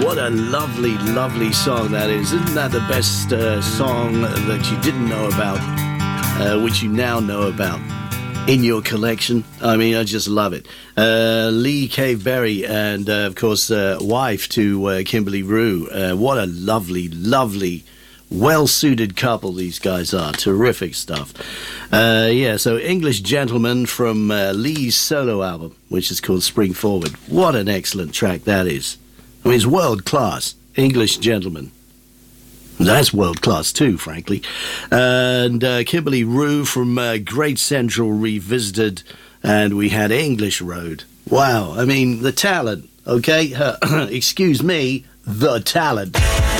What a lovely, lovely song that is. Isn't that the best song that you didn't know about, which you now know about in your collection? I mean, I just love it. Lee Caveberry and, of course, wife to Kimberly Rue. What a lovely, lovely, well-suited couple these guys are. Terrific stuff. So English Gentleman from Lee's solo album, which is called Spring Forward. What an excellent track that is. I mean, it's world-class. English Gentleman. That's world-class too, frankly. And Kimberly Rue from Great Central Revisited, and we had English Road. Wow, I mean, the talent, okay? Excuse me, the talent.